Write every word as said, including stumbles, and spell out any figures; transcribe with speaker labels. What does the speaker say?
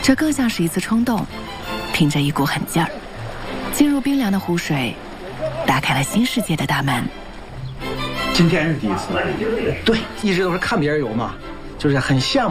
Speaker 1: 这更像是一次冲动，凭着一股狠劲儿，进入冰凉的湖水，打开了新世界的大门。
Speaker 2: 今天是第一次，
Speaker 3: 对，一直都是看别人游嘛，就是很羡